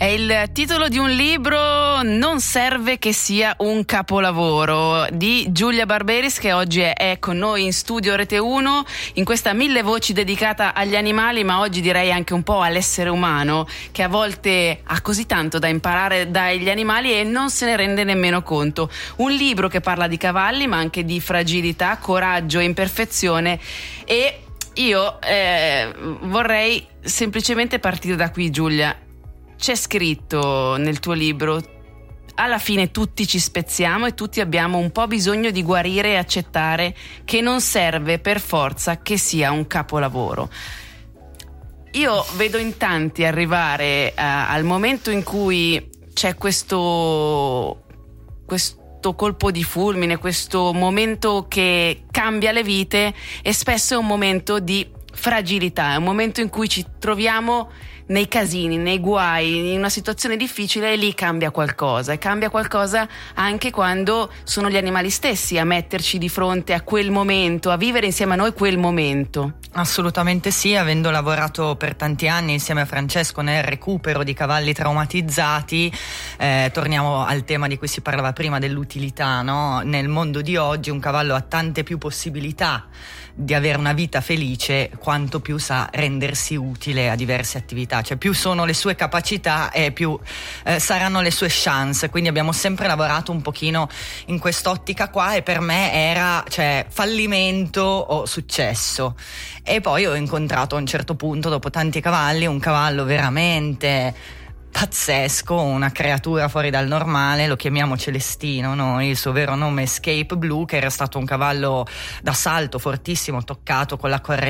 È il titolo di un libro, Non serve che sia un capolavoro, di Giulia Barberis, che oggi è con noi in studio Rete 1 in questa 1000 voci dedicata agli animali, ma oggi direi anche un po' all'essere umano, che a volte ha così tanto da imparare dagli animali e non se ne rende nemmeno conto. Un libro che parla di cavalli, ma anche di fragilità, coraggio e imperfezione. E io vorrei semplicemente partire da qui, Giulia. C'è scritto nel tuo libro: alla fine tutti ci spezziamo e tutti abbiamo un po' bisogno di guarire e accettare che non serve per forza che sia un capolavoro. Io vedo in tanti arrivare al momento in cui c'è questo colpo di fulmine, questo momento che cambia le vite, e spesso è un momento di fragilità, è un momento in cui ci troviamo nei casini, nei guai, in una situazione difficile, e lì cambia qualcosa, e cambia qualcosa anche quando sono gli animali stessi a metterci di fronte a quel momento, a vivere insieme a noi quel momento. Assolutamente sì, avendo lavorato per tanti anni insieme a Francesco nel recupero di cavalli traumatizzati, torniamo al tema di cui si parlava prima, dell'utilità, no? Nel mondo di oggi un cavallo ha tante più possibilità di avere una vita felice quanto più sa rendersi utile a diverse attività, cioè più sono le sue capacità e più saranno le sue chance. Quindi abbiamo sempre lavorato un pochino in quest'ottica qua, e per me era fallimento o successo. E poi ho incontrato a un certo punto, dopo tanti cavalli, un cavallo veramente pazzesco, una creatura fuori dal normale. Lo chiamiamo Celestino noi, il suo vero nome è Escape Blue, che era stato un cavallo d'assalto fortissimo, toccato con la corrente